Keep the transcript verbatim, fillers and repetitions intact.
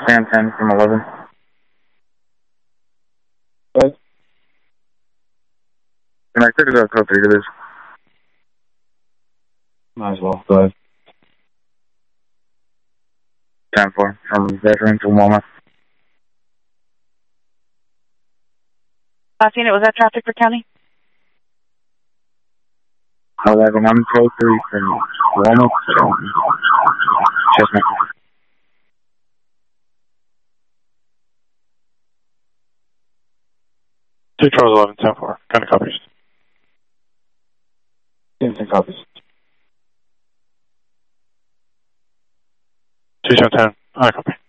Stand ten from eleven. What? Can I pick it up code three to this? Might as well. Go ahead. ten four from veteran to Walmart. Last unit, was that traffic for county? eleven, I'm code three from Walmart. Chestnut. two Charles eleven, ten four. County copies. ten copies. two ten, I copy.